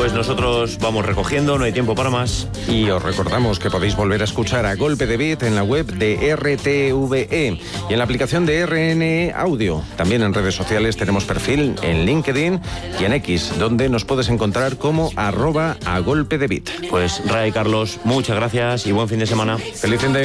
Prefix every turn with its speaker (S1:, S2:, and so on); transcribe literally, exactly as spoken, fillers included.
S1: Pues nosotros vamos recogiendo, no hay tiempo para más.
S2: Y os recordamos que podéis volver a escuchar A Golpe de Beat en la web de R T V E y en la aplicación de R N E Audio. También en redes sociales tenemos perfil en LinkedIn y en X, donde nos puedes encontrar como arroba A Golpe de Beat.
S1: Pues Ray, Carlos, muchas gracias y buen fin de semana.
S2: Feliz fin de